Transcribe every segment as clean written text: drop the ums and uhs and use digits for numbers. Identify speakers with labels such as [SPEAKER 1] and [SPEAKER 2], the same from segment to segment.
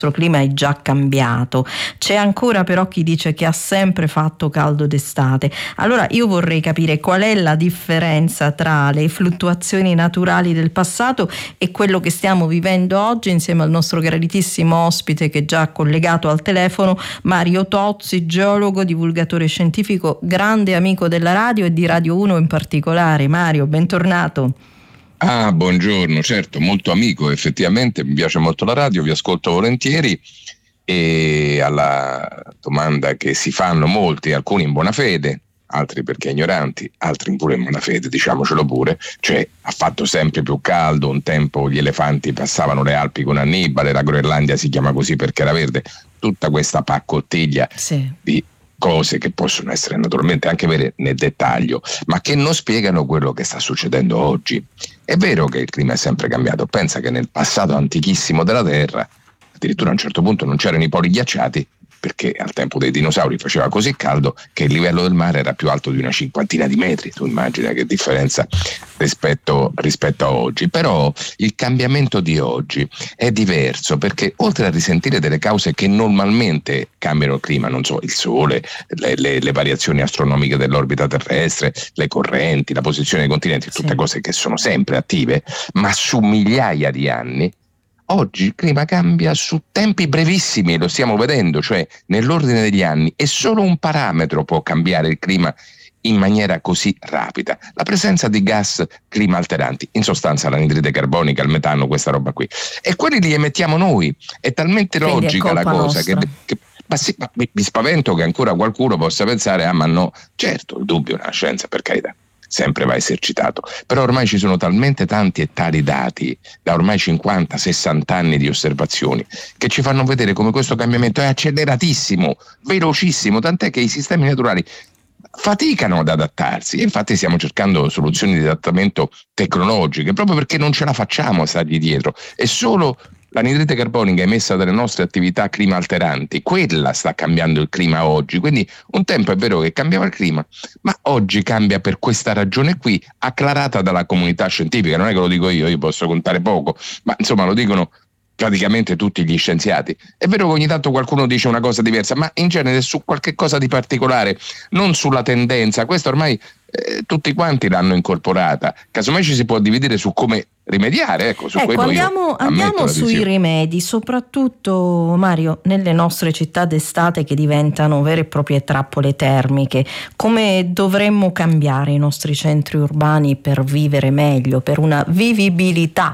[SPEAKER 1] clima è già cambiato. C'è ancora però chi dice che ha sempre fatto caldo d'estate. Allora io vorrei capire qual è la differenza tra le fluttuazioni naturali del passato e quello che stiamo vivendo oggi, insieme al nostro graditissimo ospite che è già collegato al telefono, Mario Tozzi, geologo, divulgatore scientifico, grande amico della radio e di Radio 1 in particolare. Mario, bentornato.
[SPEAKER 2] Buongiorno, certo, molto amico, effettivamente mi piace molto la radio, vi ascolto volentieri, e alla domanda che si fanno molti, alcuni in buona fede, altri perché ignoranti, altri pure in buona fede, diciamocelo pure, cioè ha fatto sempre più caldo, un tempo gli elefanti passavano le Alpi con Annibale, la Groenlandia si chiama così perché era verde, tutta questa paccottiglia di cose che possono essere naturalmente anche vere nel dettaglio, ma che non spiegano quello che sta succedendo oggi. È vero che il clima è sempre cambiato, pensa che nel passato antichissimo della Terra, addirittura a un certo punto non c'erano i poli ghiacciati, perché al tempo dei dinosauri faceva così caldo che il livello del mare era più alto di una cinquantina di metri. Tu immagina che differenza rispetto a oggi. Però il cambiamento di oggi è diverso, perché oltre a risentire delle cause che normalmente cambiano il clima, non so, il sole, le variazioni astronomiche dell'orbita terrestre, le correnti, la posizione dei continenti, tutte cose che sono sempre attive, ma su migliaia di anni, oggi il clima cambia su tempi brevissimi, lo stiamo vedendo, cioè nell'ordine degli anni, e solo un parametro può cambiare il clima in maniera così rapida: la presenza di gas clima alteranti, in sostanza l'anidride carbonica, il metano, questa roba qui, e quelli li emettiamo noi. È talmente logica la cosa che mi spavento che ancora qualcuno possa pensare ma no, certo, il dubbio è una scienza, per carità, sempre va esercitato, però ormai ci sono talmente tanti e tali dati da ormai 50-60 anni di osservazioni che ci fanno vedere come questo cambiamento è acceleratissimo, velocissimo, tant'è che i sistemi naturali faticano ad adattarsi, e infatti stiamo cercando soluzioni di adattamento tecnologiche proprio perché non ce la facciamo a stargli dietro. È solo l'anidride carbonica emessa dalle nostre attività clima alteranti, quella sta cambiando il clima oggi. Quindi un tempo è vero che cambiava il clima, ma oggi cambia per questa ragione qui, acclarata dalla comunità scientifica. Non è che lo dico io posso contare poco, ma insomma lo dicono praticamente tutti gli scienziati. È vero che ogni tanto qualcuno dice una cosa diversa, ma in genere su qualche cosa di particolare, non sulla tendenza. Questo ormai tutti quanti l'hanno incorporata. Casomai ci si può dividere su come rimediare, ecco, su quello
[SPEAKER 1] andiamo sui rimedi, soprattutto, Mario, nelle nostre città d'estate che diventano vere e proprie trappole termiche. Come dovremmo cambiare i nostri centri urbani per vivere meglio, per una vivibilità?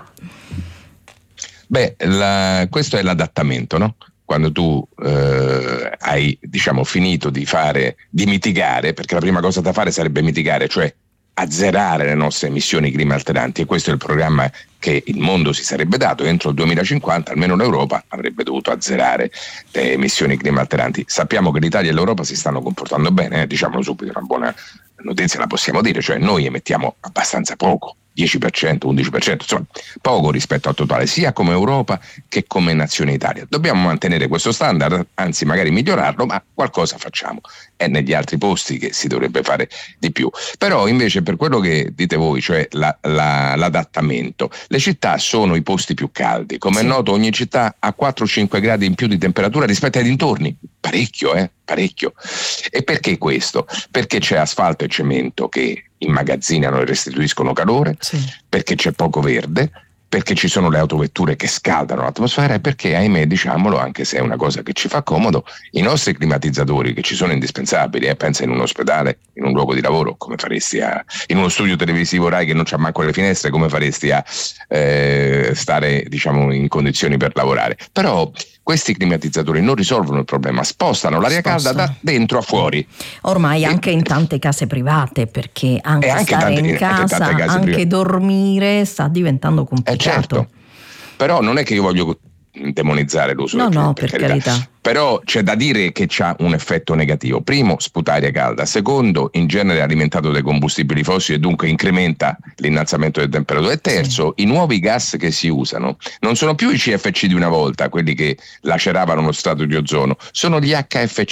[SPEAKER 2] Questo è l'adattamento, no? Quando tu hai, finito di mitigare, perché la prima cosa da fare sarebbe mitigare, cioè azzerare le nostre emissioni clima alteranti, e questo è il programma che il mondo si sarebbe dato. Entro il 2050 almeno l'Europa avrebbe dovuto azzerare le emissioni clima alteranti. Sappiamo che l'Italia e l'Europa si stanno comportando bene, diciamolo subito, una buona notizia la possiamo dire, cioè noi emettiamo abbastanza poco, 10%, 11%, insomma poco rispetto al totale, sia come Europa che come nazione Italia. Dobbiamo mantenere questo standard, anzi magari migliorarlo, ma qualcosa facciamo. È negli altri posti che si dovrebbe fare di più. Però invece, per quello che dite voi, cioè l'adattamento, le città sono i posti più caldi. Come è noto, ogni città ha 4-5 gradi in più di temperatura rispetto ai dintorni. Parecchio. E perché questo? Perché c'è asfalto e cemento che immagazzinano e restituiscono calore, perché c'è poco verde, perché ci sono le autovetture che scaldano l'atmosfera, e perché, ahimè, diciamolo, anche se è una cosa che ci fa comodo, i nostri climatizzatori, che ci sono indispensabili, pensa in un ospedale, in un luogo di lavoro, come faresti in uno studio televisivo Rai che non c'ha manco le finestre, come faresti a stare, in condizioni per lavorare? Però questi climatizzatori non risolvono il problema, spostano l'aria calda da dentro a fuori.
[SPEAKER 1] Ormai anche in tante case private, perché anche stare in casa, anche dormire sta diventando complicato.
[SPEAKER 2] Certo, però non è che io voglio demonizzare l'uso del clima, per carità. Però c'è da dire che c'ha un effetto negativo. Primo, sputa aria calda. Secondo, in genere è alimentato dai combustibili fossili e dunque incrementa l'innalzamento del temperatura. E terzo, i nuovi gas che si usano non sono più i CFC di una volta, quelli che laceravano lo strato di ozono, sono gli HFC,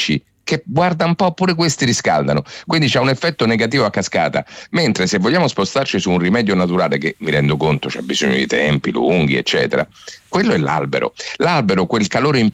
[SPEAKER 2] che guarda un po', pure questi riscaldano, quindi c'è un effetto negativo a cascata, mentre se vogliamo spostarci su un rimedio naturale, che mi rendo conto c'è bisogno di tempi lunghi eccetera, quello è l'albero, quel calore in